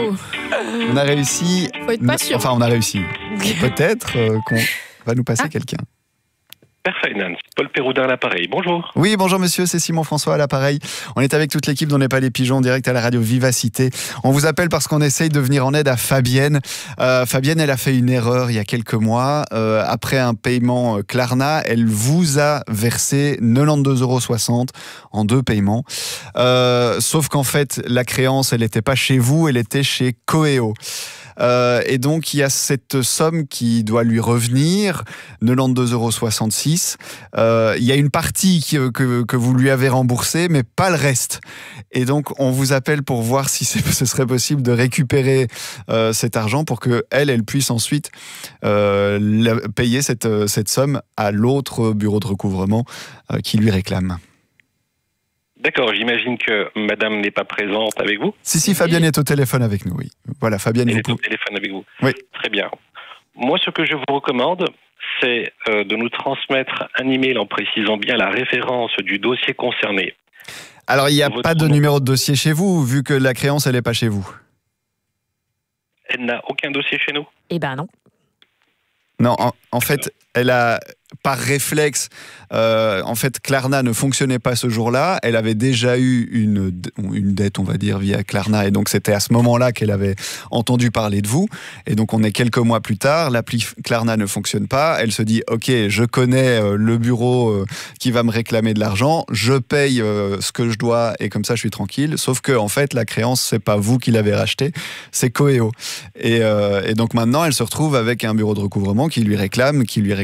On a réussi. Faut être patient. Enfin, on a réussi. Peut-être qu'on va nous passer quelqu'un. Perfinance, Paul Péroudin à l'appareil, bonjour. Oui, bonjour monsieur, c'est Simon François à l'appareil. On est avec toute l'équipe d'On n'est pas les pigeons, direct à la radio Vivacité. On vous appelle parce qu'on essaye de venir en aide à Fabienne. Fabienne, elle a fait une erreur il y a quelques mois. Après un paiement Klarna, elle vous a versé 92,60 € en 2 paiements. Sauf qu'en fait, la créance, elle n'était pas chez vous, elle était chez Coeo. Et donc, il y a cette somme qui doit lui revenir, 92,66 €. Il y a une partie que vous lui avez remboursée, mais pas le reste. Et donc, on vous appelle pour voir si ce serait possible de récupérer cet argent pour qu'elle puisse ensuite payer cette somme à l'autre bureau de recouvrement qui lui réclame. D'accord, j'imagine que madame n'est pas présente avec vous. Si, Fabienne est au téléphone avec nous, oui. Voilà, Fabienne, Elle est au téléphone avec vous. Oui. Très bien. Moi, ce que je vous recommande, c'est de nous transmettre un email en précisant bien la référence du dossier concerné. Alors, il n'y a pas de numéro de dossier chez vous, vu que la créance, elle n'est pas chez vous. Elle n'a aucun dossier chez nous? Eh ben non. Non, en fait, elle a, par réflexe, en fait, Klarna ne fonctionnait pas ce jour-là. Elle avait déjà eu une dette, on va dire, via Klarna. Et donc, c'était à ce moment-là qu'elle avait entendu parler de vous. Et donc, on est quelques mois plus tard. L'appli Klarna ne fonctionne pas. Elle se dit, OK, je connais le bureau qui va me réclamer de l'argent. Je paye ce que je dois et comme ça, je suis tranquille. Sauf que, en fait, la créance, c'est pas vous qui l'avez racheté, c'est Coeo. Et donc, maintenant, elle se retrouve avec un bureau de recouvrement qui lui réclame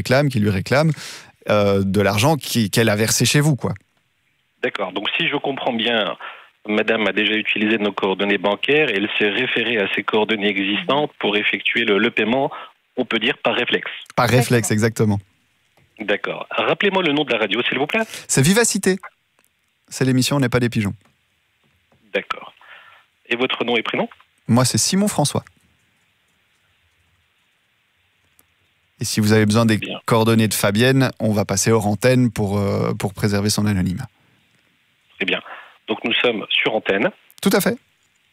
de l'argent qu'elle a versé chez vous, quoi. D'accord. Donc, si je comprends bien, madame a déjà utilisé nos coordonnées bancaires et elle s'est référée à ces coordonnées existantes pour effectuer le paiement, on peut dire par réflexe. Par réflexe, exactement. D'accord. Rappelez-moi le nom de la radio, s'il vous plaît. C'est Vivacité. C'est l'émission On n'est pas des pigeons. D'accord. Et votre nom et prénom? Moi, c'est Simon François. Et si vous avez besoin des coordonnées de Fabienne, on va passer hors antenne pour préserver son anonyme. Très bien. Donc nous sommes sur antenne. Tout à fait.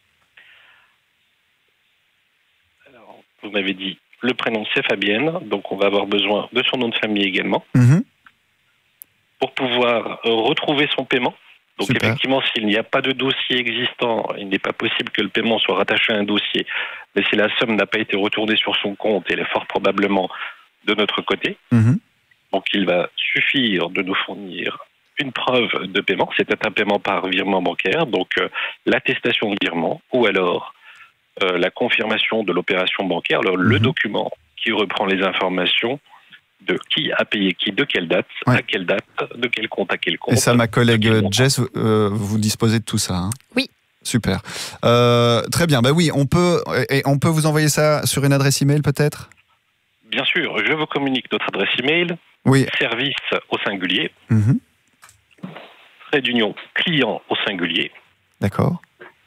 Alors, vous m'avez dit le prénom c'est Fabienne, donc on va avoir besoin de son nom de famille également. Pour pouvoir retrouver son paiement. Donc Super. Effectivement, s'il n'y a pas de dossier existant, il n'est pas possible que le paiement soit rattaché à un dossier. Mais si la somme n'a pas été retournée sur son compte, elle est fort probablement de notre côté. Donc il va suffire de nous fournir une preuve de paiement. C'était un paiement par virement bancaire, donc l'attestation de virement ou alors la confirmation de l'opération bancaire, alors, le document qui reprend les informations de qui a payé qui, de quelle date, à quelle date, de quel compte à quel compte. Et ça, ma collègue Jess, vous disposez de tout ça, hein? Oui. Super. Très bien. Bah oui, on peut vous envoyer ça sur une adresse email, peut-être? Bien sûr, je vous communique notre adresse email. Oui. Service au singulier. Trait d'union client au singulier. D'accord.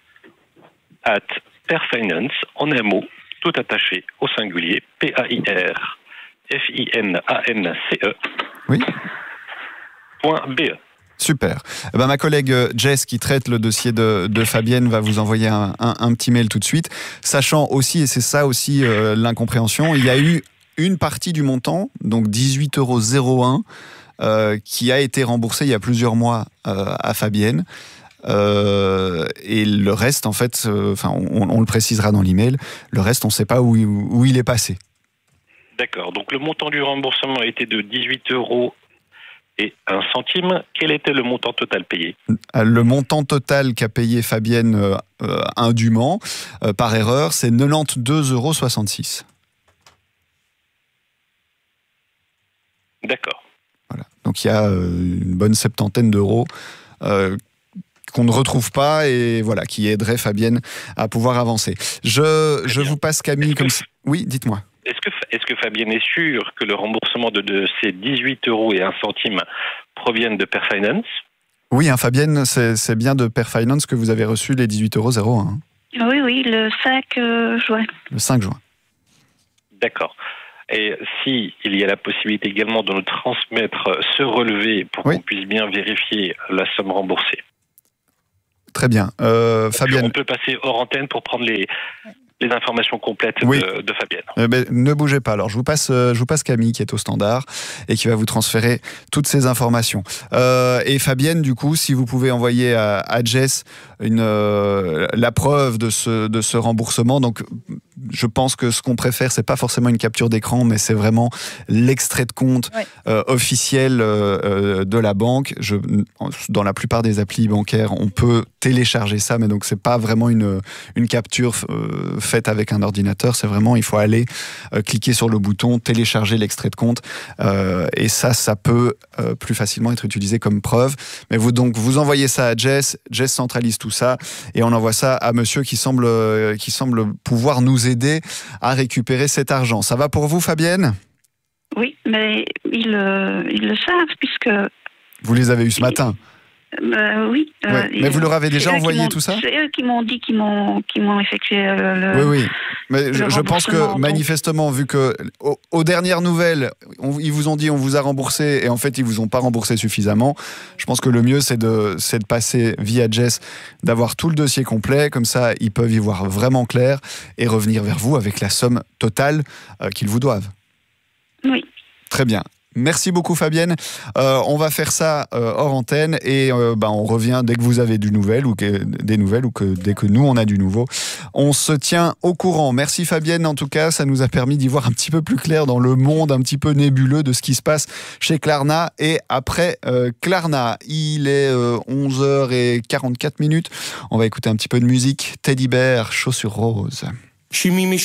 @perfinance, en un mot, tout attaché au singulier. PAIRFINANCE. Oui. .be. Super. Eh ben, ma collègue Jess, qui traite le dossier de Fabienne, va vous envoyer un petit mail tout de suite, sachant aussi, et c'est ça aussi l'incompréhension, il y a eu une partie du montant, donc 18,01 €, qui a été remboursée il y a plusieurs mois à Fabienne. Et le reste, en fait, on le précisera dans l'email, le reste, on ne sait pas où il est passé. D'accord. Donc le montant du remboursement était de 18 € et 1 centime. Quel était le montant total payé? Le montant total qu'a payé Fabienne indûment, par erreur, c'est 92,66 €. D'accord. Voilà. Donc il y a une bonne septantaine d'euros qu'on ne retrouve pas et voilà, qui aiderait Fabienne à pouvoir avancer. Je vous passe Camille comme ça. Oui, dites-moi. Est-ce que Fabienne est sûre que le remboursement de ces 18 € et 1 centime proviennent de Perfinance? Oui, hein, Fabienne, c'est bien de Perfinance que vous avez reçu les 18,01 €. Oui, le 5 juin. Le 5 juin. D'accord. Et si il y a la possibilité également de nous transmettre ce relevé pour qu'on puisse bien vérifier la somme remboursée. Très bien. Fabienne. On peut passer hors antenne pour prendre les informations complètes de Fabienne. Ne bougez pas. Alors, je vous passe Camille qui est au standard et qui va vous transférer toutes ces informations. Et Fabienne, du coup, si vous pouvez envoyer à Jess la preuve de ce remboursement. Donc, je pense que ce qu'on préfère, c'est pas forcément une capture d'écran, mais c'est vraiment l'extrait de compte officiel de la banque. Dans la plupart des applis bancaires, on peut télécharger ça, mais donc c'est pas vraiment une capture faite avec un ordinateur. C'est vraiment, il faut aller cliquer sur le bouton, télécharger l'extrait de compte, et ça peut plus facilement être utilisé comme preuve. Mais vous envoyez ça à Jess centralise tout ça, et on envoie ça à monsieur qui semble pouvoir nous aider à récupérer cet argent. Ça va pour vous, Fabienne ? Oui, mais ils le savent, puisque... Vous les avez eus ce matin ? Oui. Mais vous leur avez déjà envoyé tout ça ? C'est eux qui m'ont dit qu'ils m'ont effectué Oui. Mais je pense que manifestement, vu que aux dernières nouvelles, ils vous ont dit on vous a remboursé et en fait ils vous ont pas remboursé suffisamment, je pense que le mieux c'est de passer via Jess, d'avoir tout le dossier complet, comme ça ils peuvent y voir vraiment clair et revenir vers vous avec la somme totale qu'ils vous doivent. Oui. Très bien. Merci beaucoup, Fabienne. On va faire ça hors antenne et on revient dès que vous avez des nouvelles ou dès que nous on a du nouveau. On se tient au courant. Merci, Fabienne. En tout cas, ça nous a permis d'y voir un petit peu plus clair dans le monde un petit peu nébuleux de ce qui se passe chez Klarna et après Klarna. Il est 11h44. On va écouter un petit peu de musique. Teddy Bear, Chaussures roses.